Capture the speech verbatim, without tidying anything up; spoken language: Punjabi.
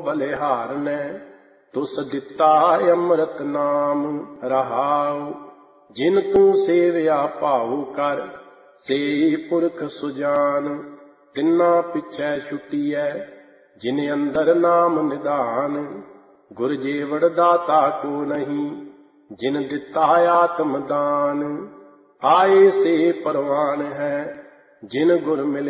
ਬਲਿਹਾਰਨੈ। ਤੁਸ ਦਿੱਤਾ ਅੰਮ੍ਰਿਤ ਨਾਮ ਰਹਾਉ। ਜਿਨ ਤੂੰ ਸੇਵਿਆ ਭਾਉ ਕਰ, ਸੇਈ ਪੁਰਖ ਸੁਜਾਨ। ਤਿੰਨਾ ਪਿਛੈ ਛੁਟੀਐ, ਜਿਨ ਅੰਦਰ ਨਾਮ ਨਿਧਾਨ। ਗੁਰ ਜੀਵੜ ਦਾਤਾ ਕੋ ਨਹੀਂ, ਜਿਨ ਦਿੱਤਾ ਆਤਮ ਦਾਨ। ਆਏ ਸੇ ਪਰਵਾਨ ਹੈ, ਜਿਨ ਗੁਰ ਮਿਲਿਆ